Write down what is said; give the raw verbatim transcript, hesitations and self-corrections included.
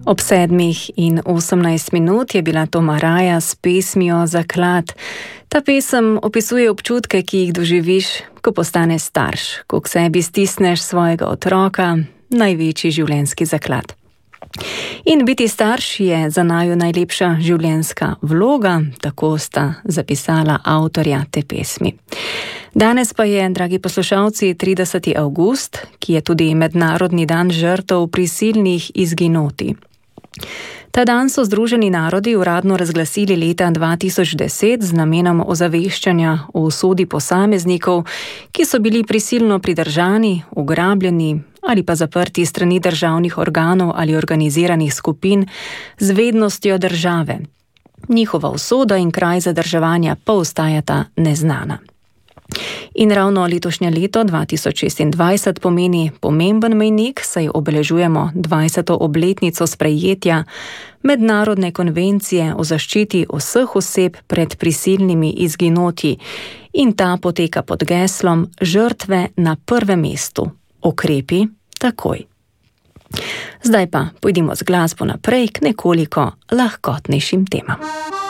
Ob sedmih in osemnajst minut je bila to Maraja s pesmijo Zaklad. Ta pesem opisuje občutke, ki jih doživiš, ko postaneš starš, ko k sebi stisneš svojega otroka, največji življenjski zaklad. In biti starš je za naju najlepša življenjska vloga, tako sta zapisala avtorja te pesmi. Danes pa je, dragi poslušalci, trideseti avgust, ki je tudi mednarodni dan žrtev prisilnih izginotij. Ta dan so Združeni narodi uradno razglasili leta dva tisoč deset z namenom ozaveščanja o usodi posameznikov, ki so bili prisilno pridržani, ugrabljeni ali pa zaprti strani državnih organov ali organiziranih skupin z vednostjo države. Njihova usoda in kraj zadrževanja pa ostajata neznana. In ravno letošnje leto dva tisoč šestindvajset pomeni pomemben mejnik, saj obeležujemo dvajseto obletnico sprejetja Mednarodne konvencije o zaščiti vseh oseb pred prisilnimi izginotji, in ta poteka pod geslom Žrtve na prvem mestu. Ukrepi takoj. Zdaj pa pojdimo z glasbo naprej k nekoliko lahkotnejšim temam.